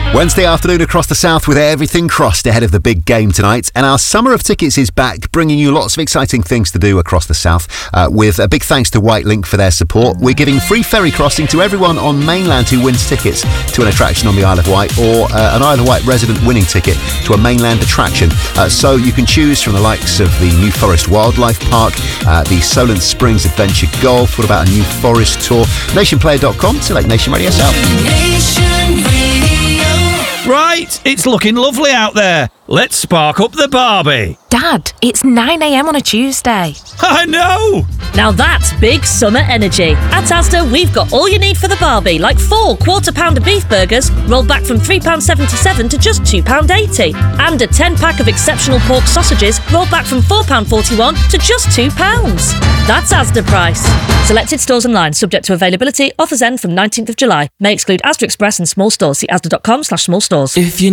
Wednesday afternoon across the south with everything crossed ahead of the big game tonight. And our summer of tickets is back, bringing you lots of exciting things to do across the south. With a big thanks to White Link for their support. We're giving free ferry crossing to everyone on mainland who wins tickets to an attraction on the Isle of Wight, or an Isle of Wight resident winning ticket to a mainland attraction. So you can choose from the likes of the New Forest Wildlife Park, the Solent Springs Adventure Golf. What about a new forest tour? Nationplayer.com, select Nation Radio South. Right, it's looking lovely out there. Let's spark up the Barbie. Dad, it's 9 a.m. on a Tuesday. I know! Now that's big summer energy. At Asda, we've got all you need for the Barbie, like 4 quarter-pounder beef burgers, rolled back from £3.77 to just £2.80. And a 10-pack of exceptional pork sausages, rolled back from £4.41 to just £2. That's Asda price. Selected stores online, subject to availability. Offers end from 19th of July. May exclude Asda Express and small stores. See asda.com/small stores. If you